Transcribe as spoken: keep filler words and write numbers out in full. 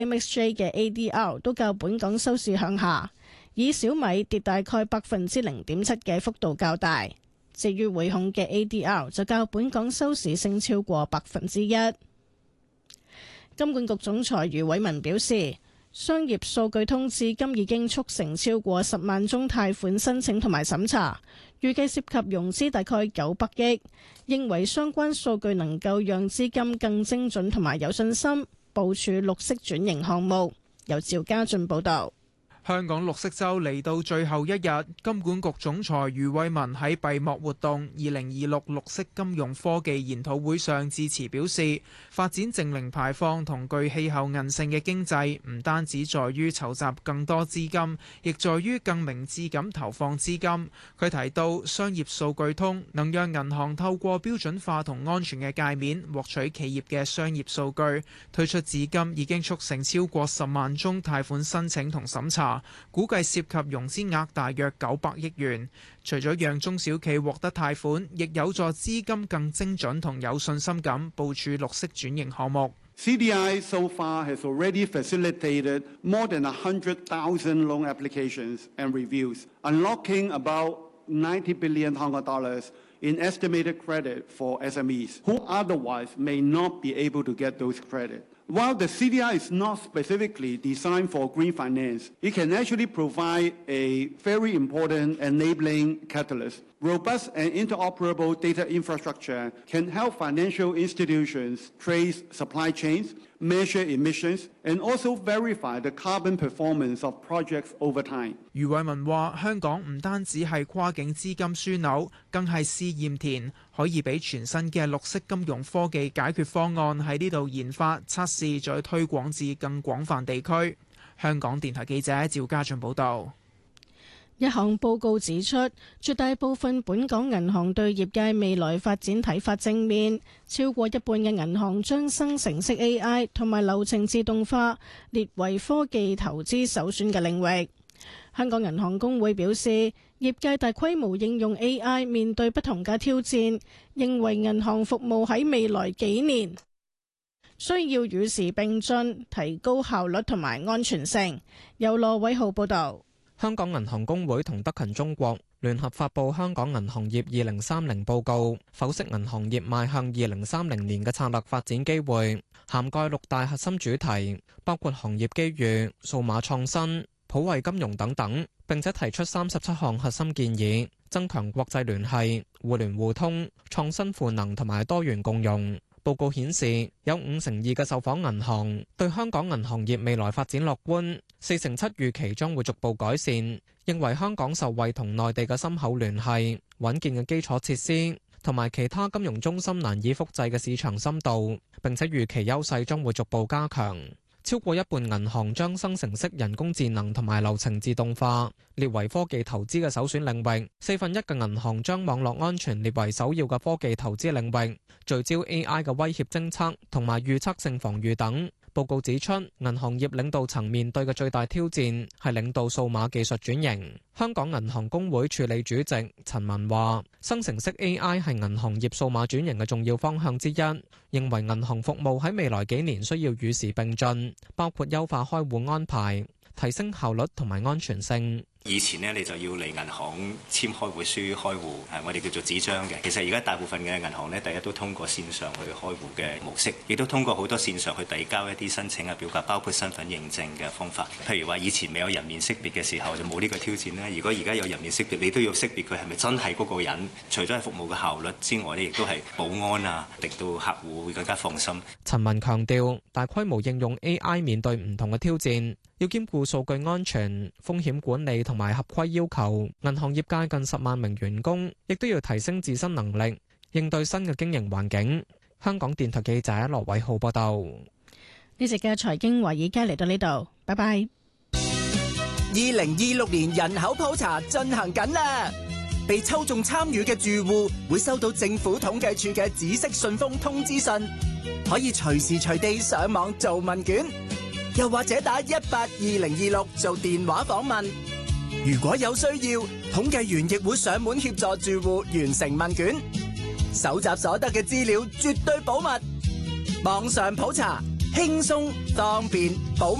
M X J 嘅 A D R 都較本港收市向下，以小米跌大概百分之零點七嘅幅度較大。至於匯控嘅 A D R 就較本港收市升超過百分之一。金管局總裁余偉文表示，商業數據通至今已經促成超過十萬宗貸款申請同埋審查，預計涉及融資大概九百億，認為相關數據能夠讓資金更精準同埋有信心部署綠色轉型項目。由趙家俊報道。 香港綠色週嚟到最後一日，金管局總裁余偉文喺閉幕活動二零二六綠色金融科技研討會上致辭表示，發展淨零排放同具氣候韌性嘅經濟，唔單止在於籌集更多資金，亦在於更明智咁投放資金。佢提到，商業數據通能讓銀行透過標準化同安全嘅界面獲取企業嘅商業數據，推出至今已經促成超過十萬宗貸款申請同審查。估計涉及融資額大約九百億元。除咗讓中小企獲得貸款，亦有助資金更精準同有信心咁部署綠色轉型項目。 C D I so far has already facilitated more than one hundred thousand loan applications and reviews, unlocking about ninety billion Hong Kong dollars in estimated credit for S M Es who otherwise may not be able to get those credit. While the C D I is not specifically designed for green finance, it can actually provide a very important enabling catalyst. Robust and interoperable data infrastructure can help financial institutions trace supply chains, measure emissions, and also verify the carbon performance of projects over time. 余偉文話：香港唔單止係跨境資金樞紐，更係試驗田，可以俾全新嘅綠色金融科技解決方案喺呢度研發、測試，再推廣至更廣泛地區。香港電台記者趙家俊報導。 一項報告指出，絕大部分本港銀行對業界未來發展睇法正面，超過一半嘅銀行將生成式 A I 同埋流程自動化列為科技投資首選嘅領域。香港銀行公會表示，業界大規模應用 A I 面對不同嘅挑戰，認為銀行服務喺未來幾年需要與時並進，提高效率同埋安全性。由羅偉浩報導。 香港銀行公會同德勤中國聯合發布《香港銀行業二零三零報告》，剖析銀行業邁向二零三零年嘅策略發展機會，涵蓋六大核心主題，包括行業機遇、數碼創新、普惠金融等等，並且提出三十七項核心建議，增強國際聯繫、互聯互通、創新賦能同埋多元共用。報告顯示，有五成二嘅受訪銀行對香港銀行業未來發展樂觀，四成七預期將會逐步改善，認為香港受惠同內地嘅深厚聯繫、穩健嘅基礎設施同埋其他金融中心難以複製嘅市場深度，並且預期優勢將會逐步加強。超過一半銀行將生成式人工智能同埋流程自動化列為科技投資嘅首選領域，四分一嘅銀行將網絡安全列為首要嘅科技投資領域，聚焦 A I 嘅威脅偵測同埋預測性防禦等。報告指出，銀行業領導層面對嘅最大挑戰係領導數碼技術轉型。香港銀行公會署理主席陳文話，生成式 A I 係銀行業數碼轉型嘅重要方向之一，認為銀行服務喺未來幾年需要與時並進，包括優化開戶安排，提升效率同埋安全性。 以前呢，你就要嚟銀行簽開會書開戶，誒，我哋叫做紙張嘅。其實而家大部分嘅銀行呢，第一都通過線上去開戶嘅模式，亦都通過好多線上去遞交一啲申請嘅表格，包括身份認證嘅方法。譬如話以前未有人面識別嘅時候，就冇呢個挑戰呢。如果而家有人面識別，你都要識別佢係咪真係嗰個人。除咗係服務嘅效率之外呢，亦都係保安啊，令到客戶會更加放心。 陳文強調，大規模應用 A I 面對唔同嘅挑戰，要兼顧數據安全、風險管理同埋合規要求。銀行業界近十萬名員工，亦都要提升自身能力，應對新嘅經營環境。香港電台記者羅偉浩報道。 呢集嘅財經華爾街嚟到呢度，拜拜。 二零二六年人口普查進行緊啦，被抽中參與嘅住戶會收到政府統計處嘅紫色信封通知信，可以隨時隨地上網做問卷。又或者打一八二零二六做電話訪問。如果有需要，統計員亦會上門協助住戶完成問卷。搜集所得嘅資料絕對保密。網上普查， 輕鬆方便保